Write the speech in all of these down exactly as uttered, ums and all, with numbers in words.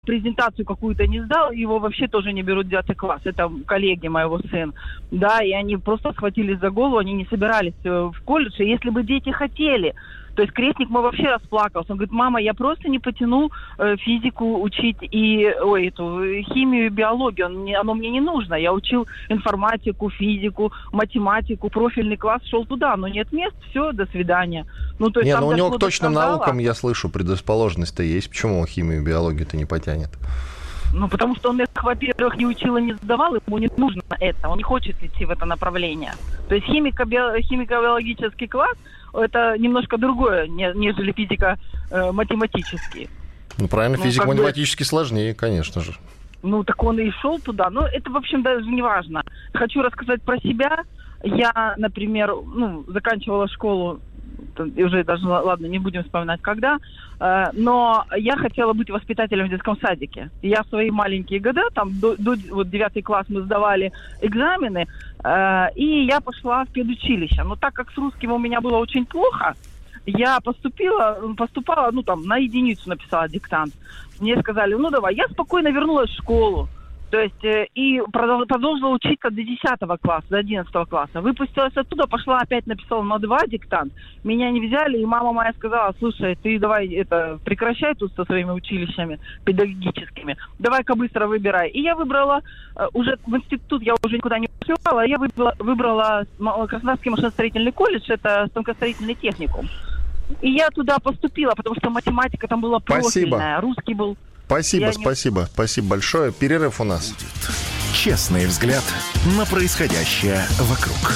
презентацию какую-то не сдал, его вообще тоже не берут в девятый класс. Это коллеги моего сына. Да, и они просто схватились за голову, они не собирались в колледж. И если бы дети хотели... То есть крестник мой вообще расплакался. Он говорит, мама, я просто не потяну э, физику учить и ой, эту химию и биологию. Он мне, оно мне не нужно. Я учил информатику, физику, математику, профильный класс, шел туда. Но нет мест, все, до свидания. Ну, то есть, не, там ну у него к точным скандала. наукам, я слышу, предрасположенность-то есть. Почему химию и биологию-то не потянет? Ну, потому что он их, во-первых, не учил и не сдавал, ему не нужно это, он не хочет идти в это направление. То есть химико-био- химико-биологический класс – это немножко другое, нежели физико-математический. Ну, правильно, ну, физико-математически бы... сложнее, конечно же. Ну, так он и шел туда, но это, в общем, даже не важно. Хочу рассказать про себя. Я, например, ну, заканчивала школу, уже даже, ладно, не будем вспоминать, когда, но я хотела быть воспитателем в детском садике. Я в свои маленькие года, там, до, до вот, девятый класс мы сдавали экзамены, и я пошла в педучилище. Но так как с русским у меня было очень плохо, я поступила, поступала, ну, там, на единицу написала диктант. Мне сказали, ну, давай, я спокойно вернулась в школу. То есть, э, и продолжила учиться до десятого класса, до одиннадцатого класса. Выпустилась оттуда, пошла опять написала на два диктант. Меня не взяли, и мама моя сказала, слушай, ты давай это прекращай тут со своими училищами педагогическими. Давай-ка быстро выбирай. И я выбрала, э, уже в институт я уже никуда не поступала, я выбрала, выбрала Краснодарский машиностроительный колледж, это станкостроительный техникум. И я туда поступила, потому что математика там была профильная, русский был... Спасибо, Я спасибо, не... спасибо большое. Перерыв у нас. Честный взгляд на происходящее вокруг.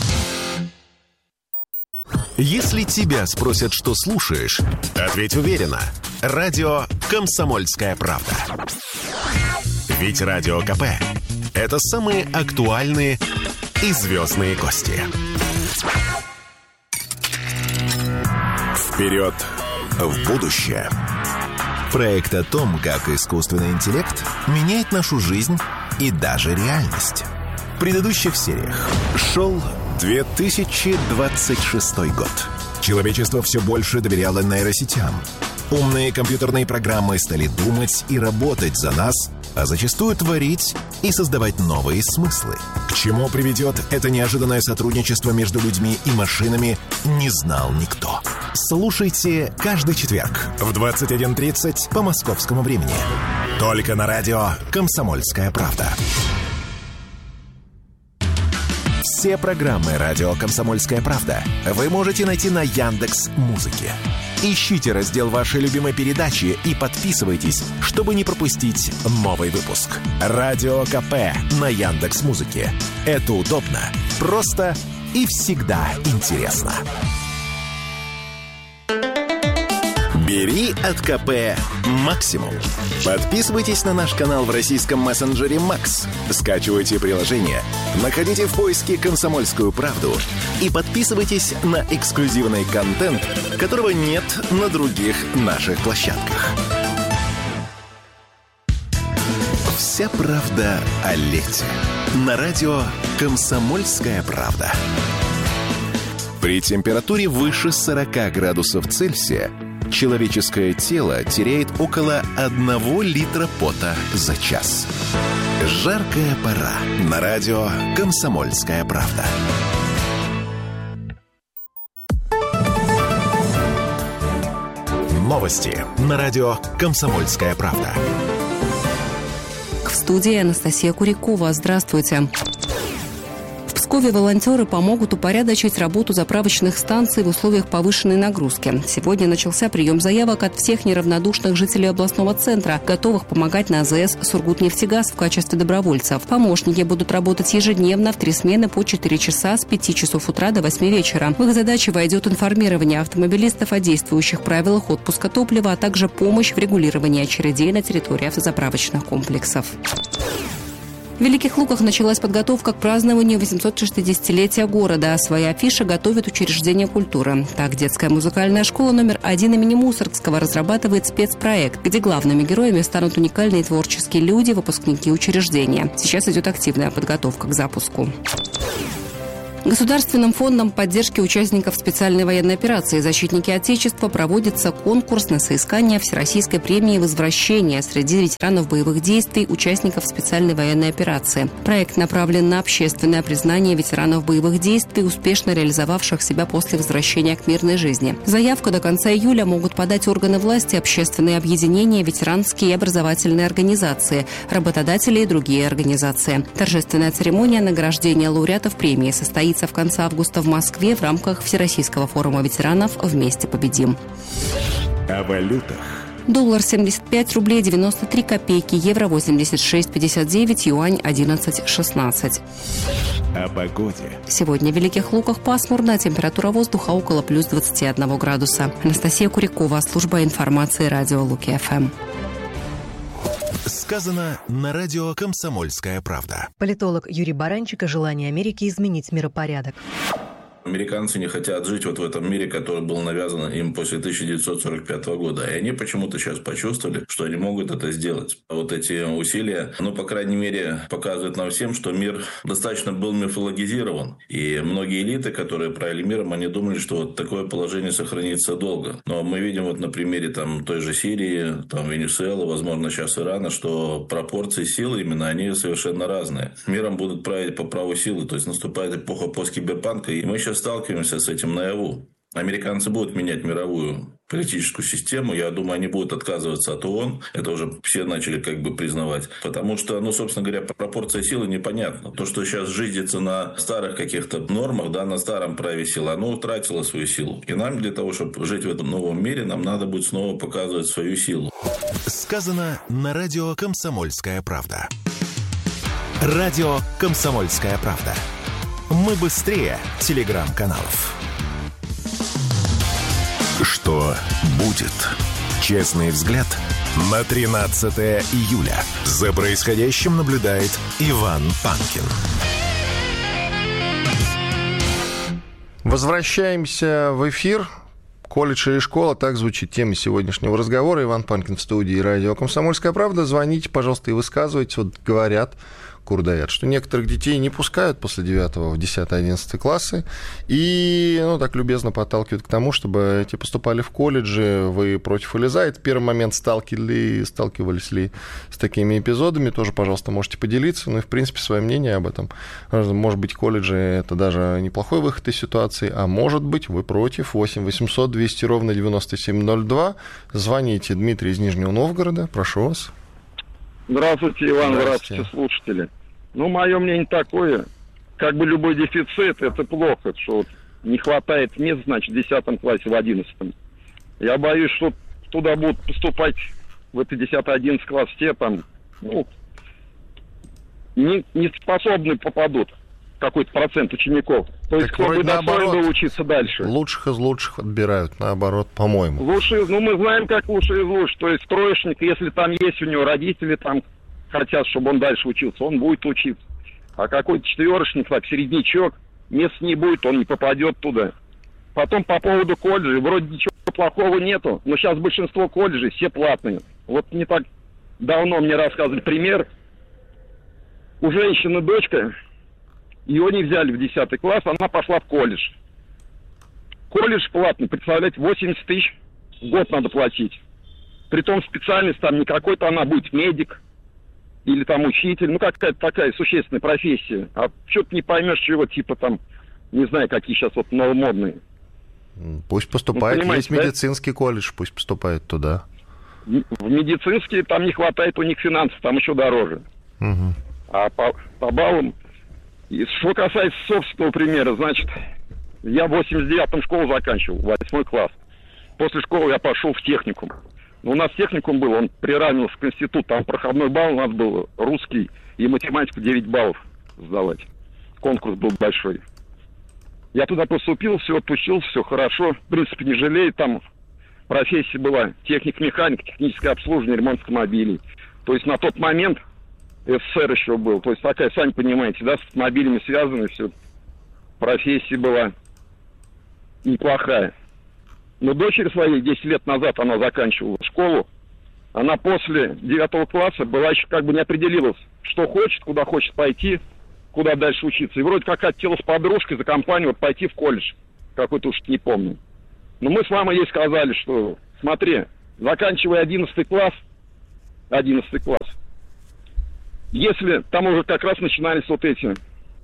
Если тебя спросят, что слушаешь, ответь уверенно. Радио «Комсомольская правда». Ведь Радио КП – это самые актуальные и звездные гости. Вперед в будущее. Проект о том, как искусственный интеллект меняет нашу жизнь и даже реальность. В предыдущих сериях шел две тысячи двадцать шестой год. Человечество все больше доверяло нейросетям. Умные компьютерные программы стали думать и работать за нас, а зачастую творить и создавать новые смыслы. К чему приведет это неожиданное сотрудничество между людьми и машинами, не знал никто. Слушайте каждый четверг в двадцать один тридцать по московскому времени. Только на радио «Комсомольская правда». Все программы «Радио Комсомольская правда» вы можете найти на Яндекс.Музыке. Ищите раздел вашей любимой передачи и подписывайтесь, чтобы не пропустить новый выпуск. Радио КП на Яндекс.Музыке. Это удобно, просто и всегда интересно. Бери от КП максимум. Подписывайтесь на наш канал в российском мессенджере Макс. Скачивайте приложение, находите в поиске «Комсомольскую правду» и подписывайтесь на эксклюзивный контент, которого нет на других наших площадках. Вся правда о лете. На радио «Комсомольская правда». При температуре выше сорок градусов Цельсия человеческое тело теряет около одного литра пота за час. Жаркая пора. На радио «Комсомольская правда». Новости на радио «Комсомольская правда». В студии Анастасия Курякова. Здравствуйте. В Пскове волонтеры помогут упорядочить работу заправочных станций в условиях повышенной нагрузки. Сегодня начался прием заявок от всех неравнодушных жителей областного центра, готовых помогать на АЗС «Сургутнефтегаз» в качестве добровольцев. Помощники будут работать ежедневно в три смены по четыре часа с пяти часов утра до восьми вечера. В их задачи войдет информирование автомобилистов о действующих правилах отпуска топлива, а также помощь в регулировании очередей на территории автозаправочных комплексов. В Великих Луках началась подготовка к празднованию восьмисот шестидесятилетия города. Свои афиши готовит учреждение культуры. Так, детская музыкальная школа номер один имени Мусоргского разрабатывает спецпроект, где главными героями станут уникальные творческие люди, выпускники учреждения. Сейчас идет активная подготовка к запуску. Государственным фондом поддержки участников специальной военной операции «Защитники Отечества» проводится конкурс на соискание Всероссийской премии «Возвращение» среди ветеранов боевых действий, участников специальной военной операции. Проект направлен на общественное признание ветеранов боевых действий, успешно реализовавших себя после возвращения к мирной жизни. Заявку до конца июля могут подать органы власти, общественные объединения, ветеранские и образовательные организации, работодатели и другие организации. Торжественная церемония награждения лауреатов премии состоится в конце августа в Москве в рамках Всероссийского форума ветеранов «Вместе победим». О валютах. Доллар семьдесят пять рублей девяносто три копейки, евро восемьдесят шесть пятьдесят девять, юань одиннадцать шестнадцать. О погоде. Сегодня в Великих Луках пасмурно, температура воздуха около плюс двадцати одного градуса. Анастасия Курякова, служба информации радио Луки-ФМ. Сказано на радио «Комсомольская правда». Политолог Юрий Баранчик о желании Америки изменить миропорядок. Американцы не хотят жить вот в этом мире, который был навязан им после тысяча девятьсот сорок пятого года. И они почему-то сейчас почувствовали, что они могут это сделать. Вот эти усилия, ну, по крайней мере, показывают нам всем, что мир достаточно был мифологизирован. И многие элиты, которые правили миром, они думали, что вот такое положение сохранится долго. Но мы видим вот на примере там, той же Сирии, там, Венесуэлы, возможно, сейчас Ирана, что пропорции силы именно, они совершенно разные. Миром будут править по праву силы. То есть наступает эпоха посткиберпанка, и мы сейчас сталкиваемся с этим наяву. Американцы будут менять мировую политическую систему. Я думаю, они будут отказываться от ООН. Это уже все начали как бы признавать. Потому что, ну, собственно говоря, пропорция силы непонятна. То, что сейчас жизнится на старых каких-то нормах, да, на старом праве силы, оно утратило свою силу. И нам для того, чтобы жить в этом новом мире, нам надо будет снова показывать свою силу. Сказано на радио «Комсомольская правда». Радио «Комсомольская правда». Мы быстрее телеграм-каналов. Что будет? Честный взгляд на тринадцатое июля. За происходящим наблюдает Иван Панкин. Возвращаемся в эфир. Колледж или школа, так звучит тема сегодняшнего разговора. Иван Панкин в студии радио «Комсомольская правда». Звоните, пожалуйста, и высказывайтесь. Вот говорят, курдаят, что некоторых детей не пускают после девятого в десятый-одиннадцатый классы и, ну, так любезно подталкивают к тому, чтобы эти поступали в колледжи. Вы против или за? Это первый момент. Сталкивали, сталкивались ли с такими эпизодами? Тоже, пожалуйста, можете поделиться. Ну и, в принципе, свое мнение об этом. Может быть, колледжи — это даже неплохой выход из ситуации, а может быть, вы против. восемь восемьсот двести ровно девяносто семь ноль два. Звоните. Дмитрий из Нижнего Новгорода. Прошу вас. Здравствуйте, Иван, здравствуйте, здравствуйте слушатели. Ну, мое мнение такое, как бы любой дефицит, это плохо, что вот не хватает мест, значит, в десятом классе, в одиннадцатом. Я боюсь, что туда будут поступать, в этот десятый-одиннадцатый класс, те там, ну, не, не способны попадут, какой-то процент учеников. То есть, кто бы достоин учиться дальше. Лучших из лучших отбирают, наоборот, по-моему. Лучшие, ну, мы знаем, как лучшие из лучших. То есть, троечник, если там есть у него родители, там, хотят, чтобы он дальше учился, он будет учиться. А какой-то четверочник, так, середнячок, места не будет, он не попадет туда. Потом по поводу колледжей, вроде ничего плохого нету, но сейчас большинство колледжей все платные. Вот не так давно мне рассказывали пример. У женщины дочка, ее не взяли в десятый класс, она пошла в колледж. Колледж платный, представляете, восемьдесят тысяч в год надо платить. Притом специальность там не какой-то, она будет медик или там учитель, ну какая-то такая существенная профессия. А что-то не поймешь, чего, типа там, не знаю, какие сейчас вот новомодные. Пусть поступает, ну, есть медицинский да? колледж, пусть поступает туда. В медицинский там не хватает у них финансов, там еще дороже. Угу. А по, по баллам, и что касается собственного примера, значит, я в восемьдесят девятом школу заканчивал, восьмой класс. После школы я пошел в техникум. Но у нас техникум был, он приравнивался к институту, там проходной балл у нас был русский и математику девять баллов сдавать. Конкурс был большой. Я туда поступил, все отпустил, все хорошо. В принципе, не жалею, там профессия была техник-механик, техническое обслуживание, ремонт автомобилей. То есть на тот момент СССР еще был. То есть такая, сами понимаете, да, с автомобилями связанная все. Профессия была неплохая. Но дочери своей десять лет назад она заканчивала школу. Она после девятого класса была еще как бы не определилась, что хочет, куда хочет пойти. куда дальше учиться. И вроде как хотела с подружкой за компанию вот пойти в колледж. Какой-то уж не помню. Но мы с мамой ей сказали, что смотри, заканчивай одиннадцатый класс, одиннадцатый класс. Если там уже как раз начинались вот эти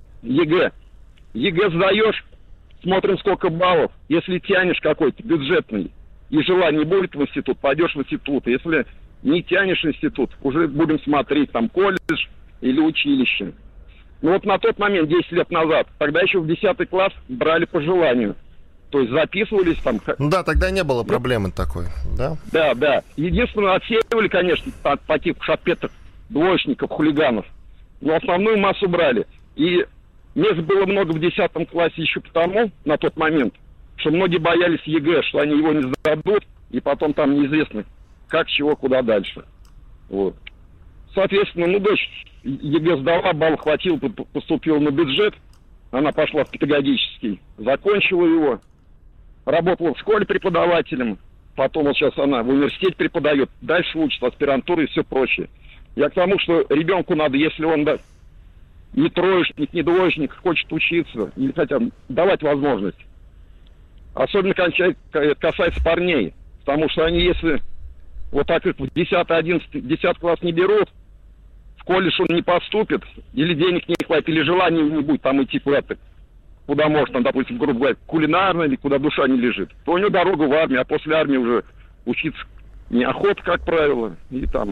ЕГЭ. ЕГЭ сдаешь, смотрим сколько баллов. Если тянешь какой-то бюджетный и желание будет в институт, пойдешь в институт. Если не тянешь в институт, уже будем смотреть там колледж или училище. Ну вот на тот момент, десять лет назад, тогда еще в десятый класс брали по желанию. То есть записывались там... Ну да, тогда не было проблемы такой, да? Да, да. Единственное, отсеивали, конечно, по, по типу шапеток, двоечников, хулиганов. Но основную массу брали. И мест было много в десятом классе еще потому, на тот момент, что многие боялись ЕГЭ, что они его не сдадут, и потом там неизвестно, как, чего, куда дальше. Вот. Соответственно, ну, дочь ЕГЭ сдала, балл хватило, поступила на бюджет, она пошла в педагогический, закончила его, работала в школе преподавателем, потом вот сейчас она в университете преподает, дальше учится, аспирантура и все прочее. Я к тому, что ребенку надо, если он да, не троечник, не двоечник, хочет учиться, или хотя бы давать возможность. Особенно касается парней, потому что они, если вот так как в десятый, одиннадцатый, десятый класс не берут, в колледж он не поступит, или денег не хватит, или желания не будет там идти куда-то, куда может, там, допустим, грубо говоря, кулинарно, или куда душа не лежит, то у него дорога в армию, а после армии уже учиться неохота, как правило, и там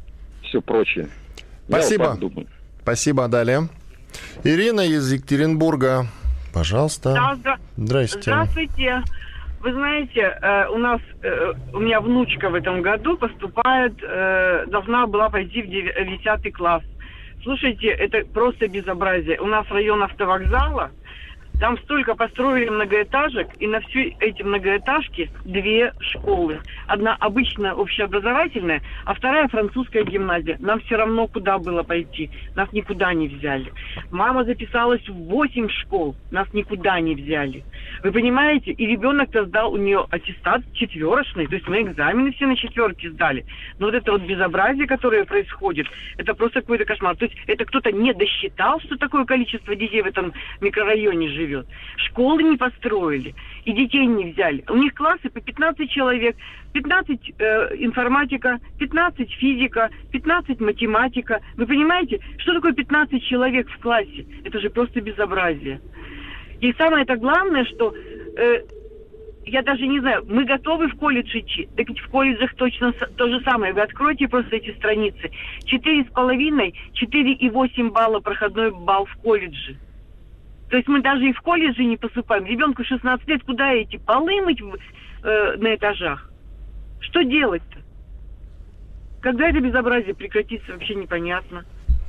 все прочее. Спасибо. Спасибо, далее. Ирина из Екатеринбурга, пожалуйста. Да, да. Здрасте. Здравствуйте. Вы знаете, у нас, у меня внучка в этом году поступает, должна была пойти в десятый класс. Слушайте, это просто безобразие. У нас район автовокзала, там столько построили многоэтажек, и на все эти многоэтажки две школы. Одна обычная общеобразовательная, а вторая французская гимназия. Нам все равно куда было пойти. Нас никуда не взяли. Мама записалась в восемь школ. Нас никуда не взяли. Вы понимаете? И ребенок-то сдал у нее аттестат четверочный. То есть мы экзамены все на четверке сдали. Но вот это вот безобразие, которое происходит, это просто какой-то кошмар. То есть это кто-то не досчитал, что такое количество детей в этом микрорайоне живет. Школы не построили, и детей не взяли. У них классы по пятнадцать человек, пятнадцать э, информатика, пятнадцать физика, пятнадцать математика. Вы понимаете, что такое пятнадцать человек в классе? Это же просто безобразие. И самое-то главное, что э, я даже не знаю, мы готовы в колледж идти. Так ведь в колледжах точно то же самое. Вы откройте просто эти страницы. Четыре с половиной, четыре и восемь балла проходной балл в колледже. То есть мы даже и в колледже не поступаем. Ребенку шестнадцать лет, куда идти? Полы мыть э, на этажах? Что делать-то? Когда это безобразие прекратится, вообще непонятно.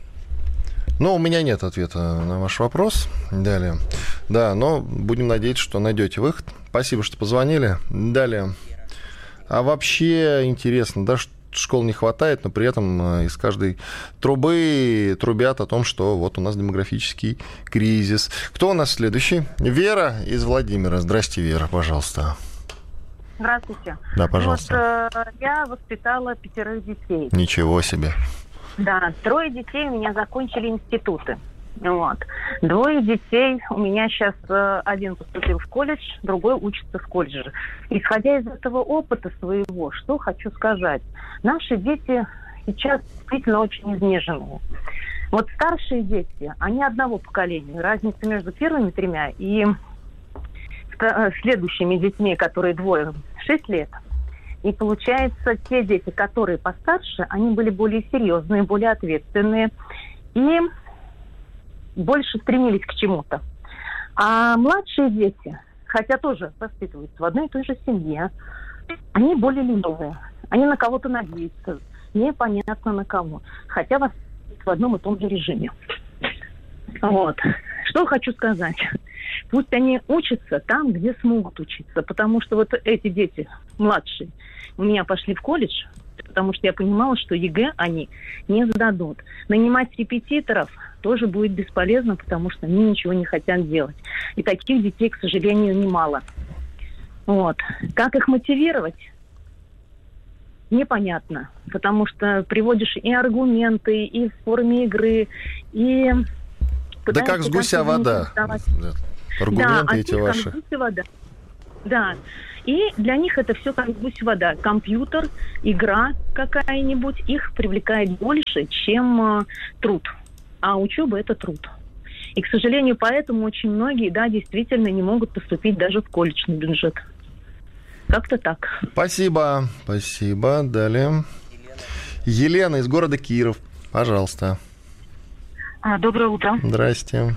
Ну, у меня нет ответа на ваш вопрос. Далее. Да, но будем надеяться, что найдете выход. Спасибо, что позвонили. Далее. А вообще интересно, да, что школ не хватает, но при этом из каждой трубы трубят о том, что вот у нас демографический кризис. Кто у нас следующий? Вера из Владимира. Здрасте, Вера, пожалуйста. Здравствуйте. Да, пожалуйста. Вот, э, я воспитала пятерых детей. Ничего себе. Да, трое детей у меня закончили институты. Вот. Двое детей у меня сейчас, э, один поступил в колледж, другой учится в колледже. Исходя из этого опыта своего, что хочу сказать. Наши дети сейчас действительно очень изнеженные. Вот старшие дети, они одного поколения. Разница между первыми тремя и следующими детьми, которые двое, шесть лет. И получается, те дети, которые постарше, они были более серьезные, более ответственные и больше стремились к чему-то. А младшие дети, хотя тоже воспитываются в одной и той же семье, они более ленивые. Они на кого-то надеются. Непонятно на кого. Хотя воспитываются в одном и том же режиме. Вот. Что хочу сказать. Пусть они учатся там, где смогут учиться. Потому что вот эти дети, младшие, у меня пошли в колледж, потому что я понимала, что ЕГЭ они не сдадут. Нанимать репетиторов тоже будет бесполезно, потому что они ничего не хотят делать. И таких детей, к сожалению, немало. Вот. Как их мотивировать? Непонятно. Потому что приводишь и аргументы, и в форме игры, и Да как с гуся вода. Аргументы да, эти ваши. Как с гуся вода. Да. И для них это все как гусь вода. Компьютер, игра какая-нибудь их привлекает больше, чем э, труд. А учеба – это труд. И, к сожалению, поэтому очень многие, да, действительно не могут поступить даже в колледжный бюджет. Как-то так. Спасибо. Спасибо. Далее. Елена из города Киров. Пожалуйста. А, доброе утро. Здрасте.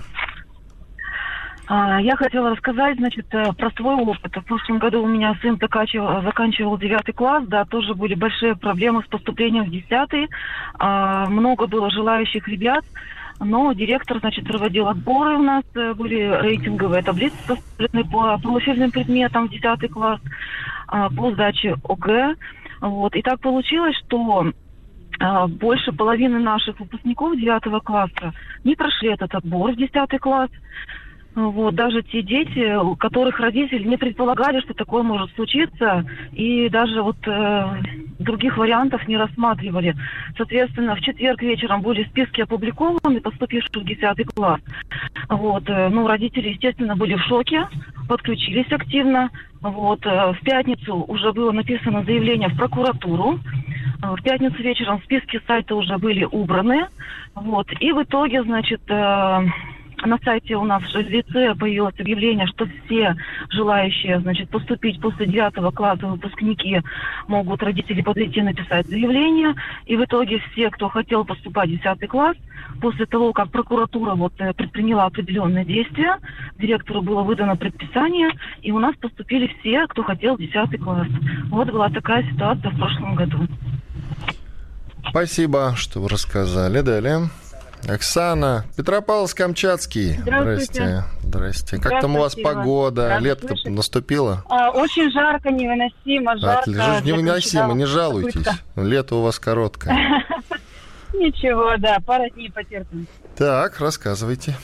Я хотела рассказать, значит, про свой опыт. В прошлом году у меня сын заканчивал, заканчивал девятый класс, да, тоже были большие проблемы с поступлением в десятый. Много было желающих ребят, но директор, значит, проводил отборы у нас, были рейтинговые таблицы составлены по профильным предметам в десятый класс, по сдаче ОГЭ. Вот. И так получилось, что больше половины наших выпускников девятого класса не прошли этот отбор в десятый класс. Вот, даже те дети, у которых родители не предполагали, что такое может случиться, и даже вот э, других вариантов не рассматривали. Соответственно, в четверг вечером были списки опубликованы, поступивших в десятый класс. Вот, э, ну, родители, естественно, были в шоке, подключились активно. Вот, э, в пятницу уже было написано заявление в прокуратуру. В пятницу вечером списки сайта уже были убраны. Вот, и в итоге, значит... Э, На сайте у нас в лице появилось объявление, что все желающие, значит, поступить после девятого класса выпускники могут родители подойти написать заявление. И в итоге все, кто хотел поступать в десятый класс, после того, как прокуратура вот предприняла определенные действия, директору было выдано предписание, и у нас поступили все, кто хотел в десятый класс. Вот была такая ситуация в прошлом году. Спасибо, что вы рассказали. Далее. Оксана, Петропавловск-Камчатский. Здравствуйте. Здрасте. Здрасте. Как там у вас погода? Лето наступило? А, очень жарко, невыносимо, жарко. Отлично. Невыносимо, не жалуйтесь. Лето у вас короткое. Ничего, да, пара дней потерпим. Так, рассказывайте.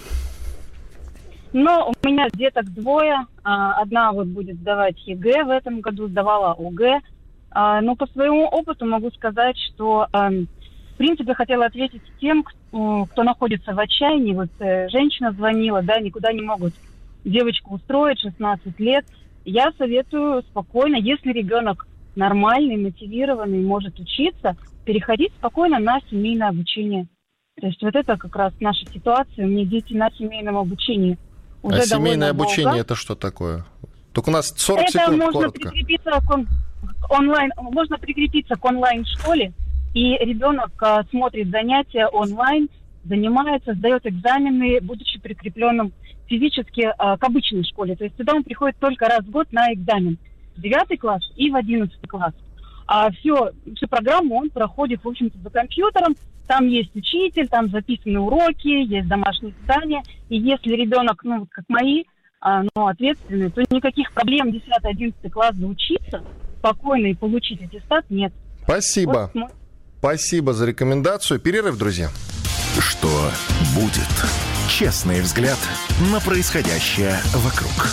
Ну, у меня деток двое. Одна вот будет сдавать ЕГЭ в этом году, сдавала ОГЭ. Но по своему опыту могу сказать, что... В принципе, хотела ответить тем, кто, кто находится в отчаянии. Вот э, женщина звонила, да, никуда не могут девочку устроить, шестнадцать лет. Я советую спокойно, если ребенок нормальный, мотивированный, может учиться, переходить спокойно на семейное обучение. То есть вот это как раз наша ситуация. У меня дети на семейном обучении уже а семейное долго. обучение это что такое? Только у нас сорок это секунд, можно коротко. Прикрепиться к он, онлайн, можно прикрепиться к онлайн-школе. И ребенок а, смотрит занятия онлайн, занимается, сдает экзамены, будучи прикрепленным физически а, к обычной школе. То есть туда он приходит только раз в год на экзамен. В девятый класс и в одиннадцатый класс. А все, всю программу он проходит, в общем-то, за компьютером. Там есть учитель, там записаны уроки, есть домашние задания. И если ребенок, ну, вот как мои, а, ну, ответственный, то никаких проблем десятый-одиннадцатый класс доучиться спокойно и получить аттестат нет. Спасибо. Вот, Спасибо за рекомендацию. Перерыв, друзья. Что будет? Честный взгляд на происходящее вокруг.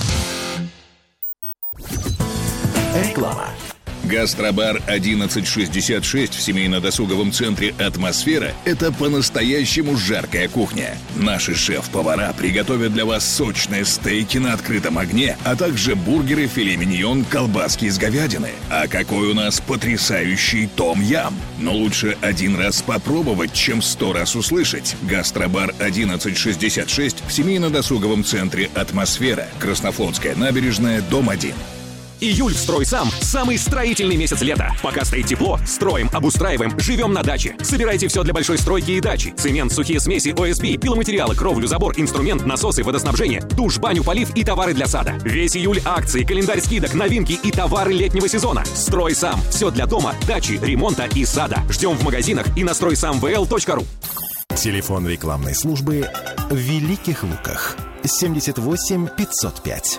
Реклама. Гастробар одиннадцать шестьдесят шесть в семейно-досуговом центре «Атмосфера» — это по-настоящему жаркая кухня. Наши шеф-повара приготовят для вас сочные стейки на открытом огне, а также бургеры, филе миньон, колбаски из говядины. А какой у нас потрясающий том-ям! Но лучше один раз попробовать, чем сто раз услышать. Гастробар одиннадцать шестьдесят шесть в семейно-досуговом центре «Атмосфера», Краснофлотская набережная, дом один. Июль в «Стройсам» – самый строительный месяц лета. Пока стоит тепло, строим, обустраиваем, живем на даче. Собирайте все для большой стройки и дачи. Цемент, сухие смеси, о эс пи, пиломатериалы, кровлю, забор, инструмент, насосы, водоснабжение, душ, баню, полив и товары для сада. Весь июль акции, календарь скидок, новинки и товары летнего сезона. «Стройсам» – все для дома, дачи, ремонта и сада. Ждем в магазинах и на строй сам вэ эл точка ру. Телефон рекламной службы в Великих Луках. семьдесят восемь пятьсот пять.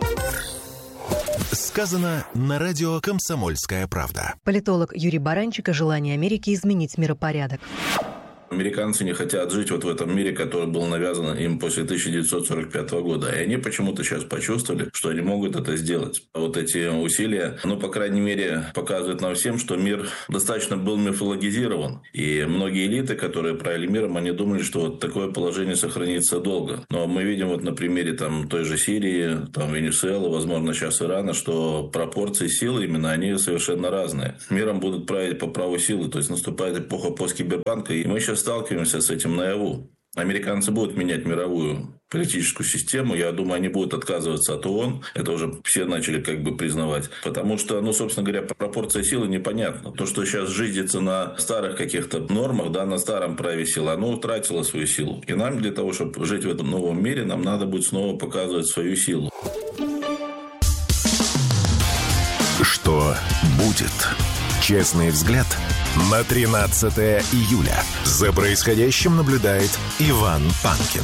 Сказано на радио «Комсомольская правда». Политолог Юрий Баранчик о желании Америки изменить миропорядок. Американцы не хотят жить вот в этом мире, который был навязан им после тысяча девятьсот сорок пятого года. И они почему-то сейчас почувствовали, что они могут это сделать. Вот эти усилия, ну, по крайней мере, показывают нам всем, что мир достаточно был мифологизирован. И многие элиты, которые правили миром, они думали, что вот такое положение сохранится долго. Но мы видим вот на примере там, той же Сирии, там, Венесуэлы, возможно, сейчас Ирана, что пропорции силы именно, они совершенно разные. Миром будут править по праву силы, то есть наступает эпоха посткиберпанка, и мы сейчас сталкиваемся с этим наяву. Американцы будут менять мировую политическую систему. Я думаю, они будут отказываться от ООН. Это уже все начали как бы признавать. Потому что, ну, собственно говоря, пропорция силы непонятна. То, что сейчас жизнится на старых каких-то нормах, да, на старом праве силы, оно утратило свою силу. И нам для того, чтобы жить в этом новом мире, нам надо будет снова показывать свою силу. Что будет? Честный взгляд на тринадцатое июля. За происходящим наблюдает Иван Панкин.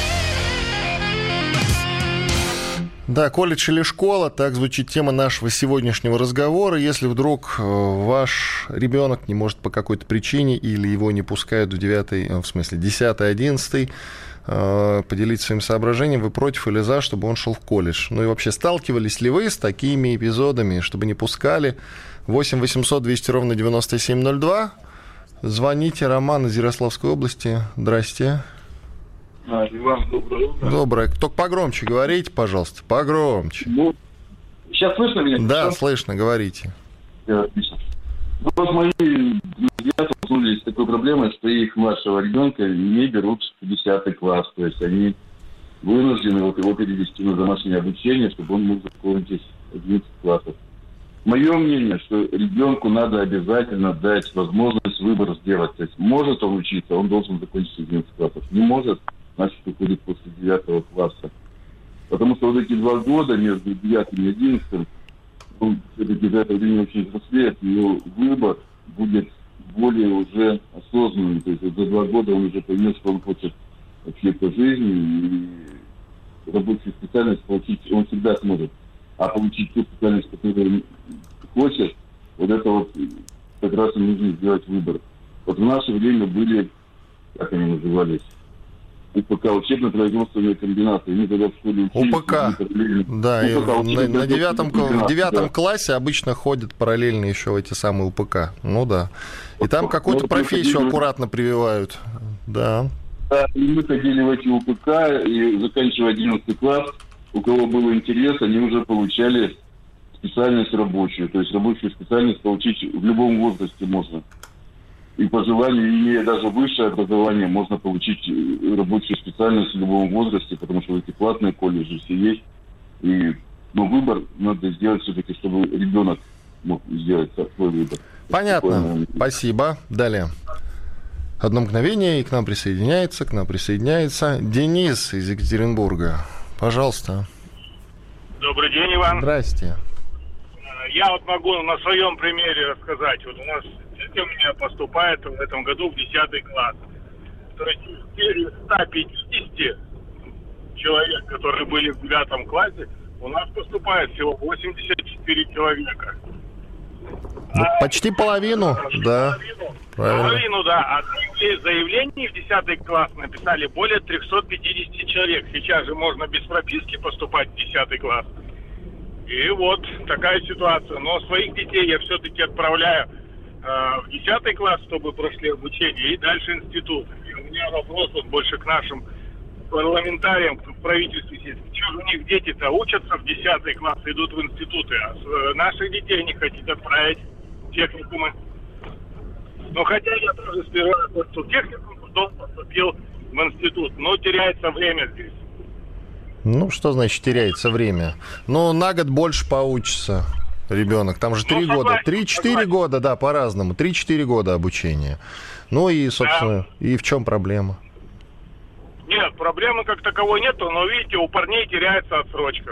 Да, колледж или школа, так звучит тема нашего сегодняшнего разговора. Если вдруг ваш ребенок не может по какой-то причине или его не пускают в девятый, в смысле десятый, одиннадцатый, поделиться своим соображением, вы против или за, чтобы он шел в колледж. Ну и вообще, сталкивались ли вы с такими эпизодами, чтобы не пускали? восемь восемьсот двести ровно девяносто семь ноль два. Звоните. Роман из Ярославской области. Здрасте. А, Иван, доброе утро. Доброе. Только погромче говорите, пожалуйста. Погромче. Ну, сейчас слышно меня? Да, сейчас? слышно. Говорите. Да, отлично. Ну, вот мои друзья столкнулись с такой проблемой, что их младшего ребенка не берут в десятый класс. То есть они вынуждены вот его перевести на домашнее обучение, чтобы он мог закончить одиннадцать классов. Мое мнение, что ребенку надо обязательно дать возможность выбор сделать. То есть может он учиться, он должен закончить одиннадцать классов. Не может, значит, уходит после девятого класса. Потому что вот эти два года между девятым и одиннадцатым, он все-таки за это время очень взрослеет, его выбор будет более уже осознанным. То есть вот за два года он уже поймет, что он хочет вообще по жизни, и рабочую специальность получить он всегда сможет. А получить ту специальность, которую он хочет, вот это вот как раз и нужно сделать выбор. Вот в наше время были, как они назывались, УПК, учебно-производственные комбинаты. Мы тогда в школе учились. УПК, да, УПК, и на, на девятом, в девятом да. классе обычно ходят параллельно еще эти самые УПК. Ну да. И там вот, какую-то вот профессию ходили... аккуратно прививают. Да. Да, и мы ходили в эти УПК, и заканчивая одиннадцатый класс, у кого был интерес, они уже получали специальность рабочую. То есть рабочую специальность получить в любом возрасте можно. И по желанию, имея даже высшее образование, можно получить рабочую специальность в любом возрасте, потому что эти платные колледжи все есть. И, но выбор надо сделать все-таки, чтобы ребенок мог сделать свой выбор. Понятно. Спасибо. Далее. Одно мгновение, и к нам присоединяется, к нам присоединяется Денис из Екатеринбурга. Пожалуйста. Добрый день, Иван. Здрасте. Я вот могу на своем примере рассказать. Вот у нас дети у меня поступают в этом году в десятый класс. То есть из ста пятидесяти человек, которые были в девятом классе, у нас поступает всего восемьдесят четыре человека. Ну, а, почти половину, почти да. Половину, половину, да. А заявлений в десятый класс написали более триста пятьдесят человек. Сейчас же можно без прописки поступать в десятый класс. И вот такая ситуация. Но своих детей я все-таки отправляю э, в десятый класс, чтобы прошли обучение, и дальше институт. И у меня вопрос вот больше к нашим парламентариям, в правительстве сидит. Что же у них дети-то учатся в десятый класс, идут в институты, а с, наших детей не хотите отправить в техникумы. Ну, хотя я тоже сперва поступил в техникум, потом поступил в институт. Но теряется время здесь. Ну, что значит теряется время? Ну, на год больше поучится ребенок. Там же три ну, года. три-четыре года, да, по-разному. три-четыре года обучения. Ну и, собственно, да. И в чем проблема? Нет, проблемы как таковой нету, но, видите, у парней теряется отсрочка.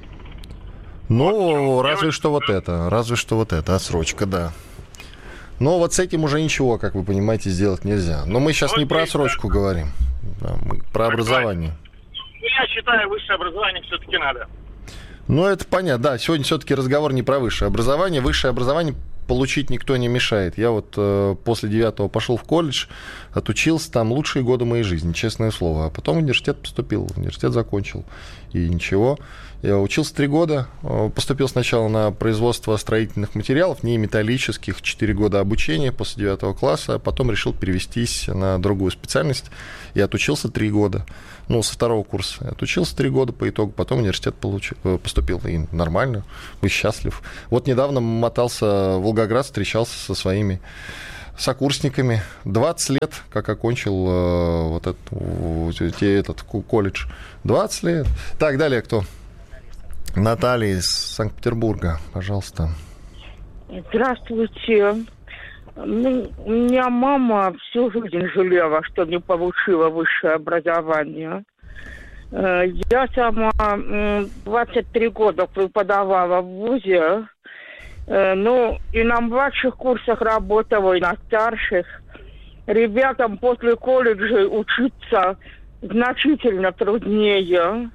Ну, вот разве что вот это. Разве что вот это, отсрочка, да. Но вот с этим уже ничего, как вы понимаете, сделать нельзя. Но мы сейчас вот не про отсрочку да. говорим. Да, мы про образование. Ну, я считаю, высшее образование все-таки надо. Ну, это понятно, да. Сегодня все-таки разговор не про высшее образование. Высшее образование получить никто не мешает. Я вот э, после девятого пошел в колледж, отучился там лучшие годы моей жизни, честное слово. А потом в университет поступил, в университет закончил. И ничего. Я учился три года, поступил сначала на производство строительных материалов, не металлических, четыре года обучения после девятого класса, а потом решил перевестись на другую специальность и отучился три года. Ну, со второго курса. Отучился три года по итогу, потом в университет получил, поступил. И нормально, вы счастлив. Вот недавно мотался в Волгоград, встречался со своими сокурсниками. двадцать лет, как окончил э, вот этот, вот, этот колледж. двадцать лет. Так, далее кто? Наталья из Санкт-Петербурга, пожалуйста. Здравствуйте. Ну, у меня мама всю жизнь жалела, что не получила высшее образование. Я сама двадцать три года преподавала в вузе. Ну, и на младших курсах работала, и на старших. Ребятам после колледжа учиться значительно труднее.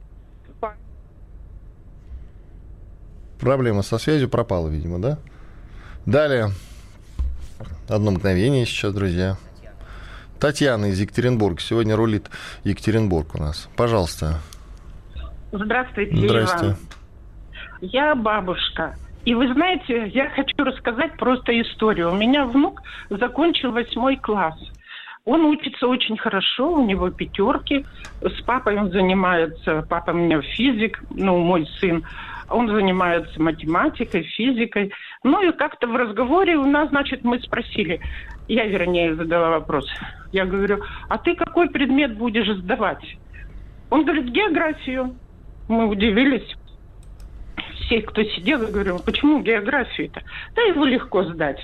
Проблема со связью пропала, видимо, да? Далее. Одно мгновение сейчас, друзья. Татьяна из Екатеринбурга. Сегодня рулит Екатеринбург у нас. Пожалуйста. Здравствуйте, Здрасте. Иван. Я бабушка. И вы знаете, я хочу рассказать просто историю. У меня внук закончил восьмой класс. Он учится очень хорошо, у него пятерки. С папой он занимается, папа у меня физик, ну, мой сын. Он занимается математикой, физикой. Ну и как-то в разговоре у нас, значит, мы спросили, я, вернее, задала вопрос. Я говорю, а ты какой предмет будешь сдавать? Он говорит, географию. Мы удивились. Все, кто сидел, я говорю, почему географию-то? Да его легко сдать.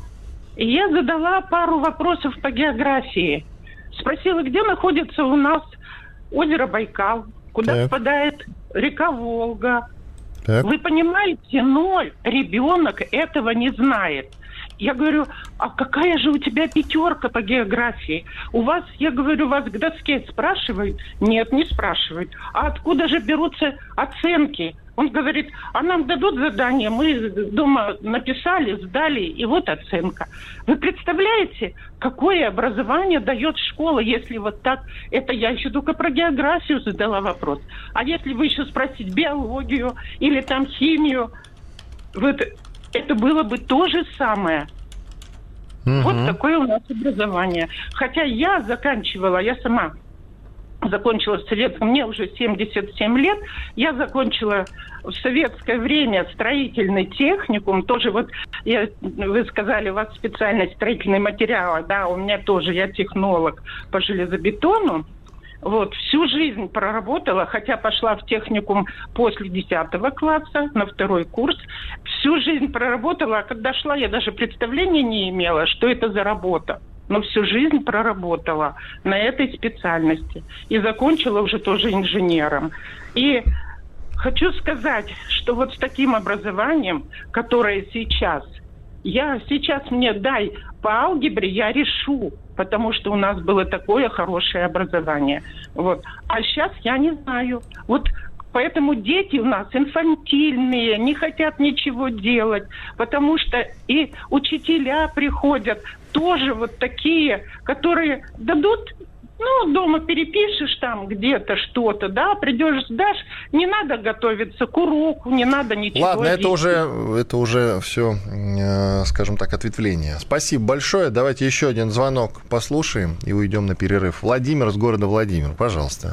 И я задала пару вопросов по географии. Спросила, где находится у нас озеро Байкал, куда так. впадает река Волга. Так. Вы понимаете, ноль. Ребенок этого не знает. Я говорю, а какая же у тебя пятерка по географии? У вас, я говорю, вас к доске спрашивают? Нет, не спрашивают. А откуда же берутся оценки? Он говорит, а нам дадут задание, мы дома написали, сдали, и вот оценка. Вы представляете, какое образование дает школа, если вот так, это я еще только про географию задала вопрос. А если вы еще спросите биологию или там химию, вот это было бы то же самое. Угу. Вот такое у нас образование. Хотя я заканчивала, я сама закончила в советском, мне уже семьдесят семь лет, я закончила в советское время строительный техникум, тоже вот, я, вы сказали, у вас специальность строительные материалы, да, у меня тоже, я технолог по железобетону, вот, всю жизнь проработала, хотя пошла в техникум после десятого класса, на второй курс, всю жизнь проработала, а когда шла, я даже представления не имела, что это за работа. Но всю жизнь проработала на этой специальности. И закончила уже тоже инженером. И хочу сказать, что вот с таким образованием, которое сейчас, я сейчас мне дай по алгебре, я решу, потому что у нас было такое хорошее образование. Вот. А сейчас я не знаю. Вот поэтому дети у нас инфантильные, не хотят ничего делать, потому что и учителя приходят тоже вот такие, которые дадут, ну, дома перепишешь там где-то что-то, да, придешь, сдашь, не надо готовиться к уроку, не надо ничего Ладно, делать. это уже, это уже все, э, скажем так, ответвление. Спасибо большое. Давайте еще один звонок послушаем и уйдем на перерыв. Владимир из города Владимир, пожалуйста.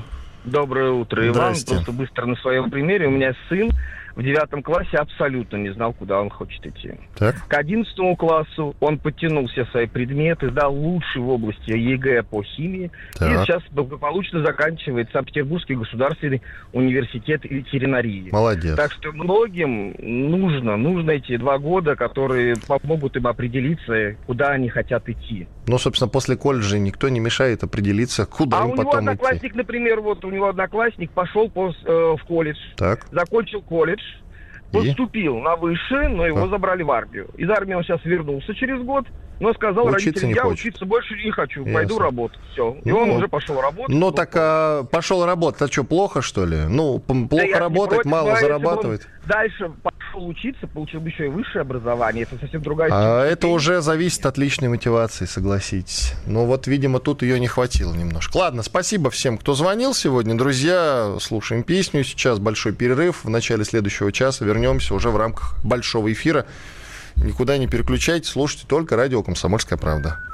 Доброе утро, Иван. Просто быстро на своем примере. У меня сын в девятом классе абсолютно не знал, куда он хочет идти. Так. К одиннадцатому классу он подтянул все свои предметы, сдал лучший в области ЕГЭ по химии. Так. И сейчас благополучно заканчивает Санкт-Петербургский государственный университет ветеринарии. Молодец. Так что многим нужно, нужно эти два года, которые помогут им определиться, куда они хотят идти. Ну, собственно, после колледжа никто не мешает определиться, куда а им потом идти. А у него одноклассник, идти. например, вот у него одноклассник пошел по, э, в колледж, так. закончил колледж, поступил и? на высшее, но его а? забрали в армию. Из армии он сейчас вернулся через год, но сказал учиться родителям, я хочет. учиться больше не хочу, Ясно. пойду работать. Все. И ну, он уже пошел работать. Ну, так а, пошел работать, а что, плохо, что ли? Ну, плохо да работать, мало зарабатывать. Дальше пошел пошел учиться, получил бы еще и высшее образование. Это совсем другая ситуация. А это уже зависит от личной мотивации, согласитесь. Но вот, видимо, тут ее не хватило немножко. Ладно, спасибо всем, кто звонил сегодня. Друзья, слушаем песню. Сейчас большой перерыв. В начале следующего часа вернемся уже в рамках большого эфира. Никуда не переключайтесь, слушайте только радио «Комсомольская правда».